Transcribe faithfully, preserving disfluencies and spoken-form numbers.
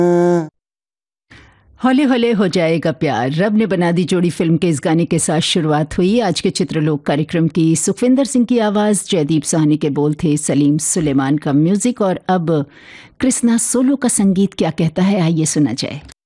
हौले हौले हो जाएगा प्यार, रब ने बना दी जोड़ी फिल्म के इस गाने के साथ शुरुआत हुई आज के चित्रलोक कार्यक्रम की। सुखविंदर सिंह की आवाज़, जयदीप साहनी के बोल थे, सलीम सुलेमान का म्यूजिक। और अब कृष्णा सोलो का संगीत क्या कहता है, आइए सुना जाए।